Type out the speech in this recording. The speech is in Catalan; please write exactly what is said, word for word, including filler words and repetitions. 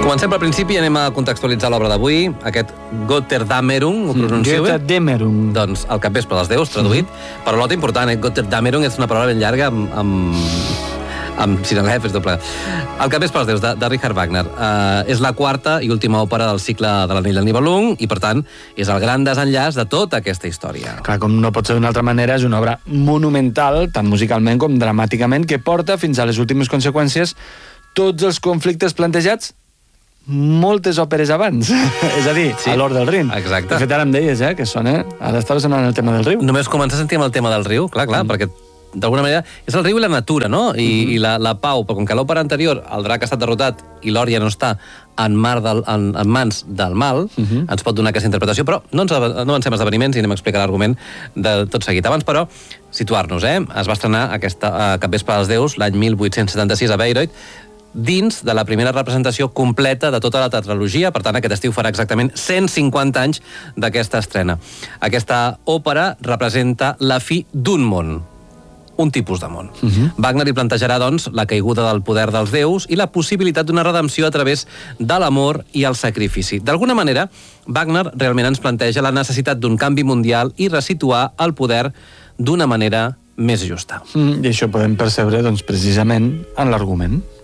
Comencem pel principi i anem a contextualitzar l'obra d'avui. Aquest Götterdämmerung, ho pronuncio bé? Götterdämmerung. Doncs el capvespre dels déus, traduït. Mm-hmm. Parolota important, eh? Götterdämmerung és una paraula ben llarga amb... amb... amb sinalef, és doble. El capvespre dels déus, de, de Richard Wagner. Uh, és la quarta i última òpera del cicle de l'Anell del Nibelung i, per tant, és el gran desenllaç de tota aquesta història. Clar, com no pot ser d'una altra manera, és una obra monumental, tant musicalment com dramàticament, que porta fins a les últimes conseqüències tots els conflictes plantejats moltes òperes abans. És a dir, sí, a l'Or del Rin. Exacte. De fet, ara em deies, eh, que sona... Ara estava sonant el tema del riu. Només començar a sentir amb el tema del riu, clar, clar, mm. perquè d'alguna manera és el riu i la natura, no? I, mm-hmm. i la, la pau, però com que l'òpera anterior el drac ha estat derrotat i l'or ja no està en, mar del, en, en mans del mal, mm-hmm. ens pot donar aquesta interpretació, però no, ens, no avancem esdeveniments i anem a explicar l'argument de tot seguit. Abans, però, situar-nos, eh? Es va estrenar aquesta uh, Capvespre dels déus l'any mil vuit-cents setanta-sis a Bayreuth, dins de la primera representació completa de tota la tetralogia. Per tant, aquest estiu farà exactament cent cinquanta anys d'aquesta estrena. Aquesta òpera representa la fi d'un món, un tipus de món. Uh-huh. Wagner hi plantejarà, doncs, la caiguda del poder dels déus i la possibilitat d'una redempció a través de l'amor i el sacrifici. D'alguna manera, Wagner realment ens planteja la necessitat d'un canvi mundial i resituar el poder d'una manera més justa. Mm, I això podem percebre, doncs, precisament en l'argument.